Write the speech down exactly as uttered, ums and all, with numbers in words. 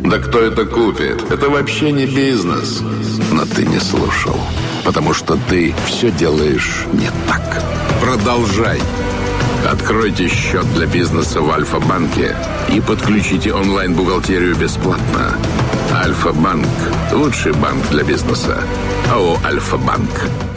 Да кто это купит? Это вообще не бизнес. Но ты не слушал, потому что ты все делаешь не так. Продолжай. Откройте счет для бизнеса в Альфа-банке и подключите онлайн-бухгалтерию бесплатно. Альфа-банк – лучший банк для бизнеса. АО «Альфа-банк».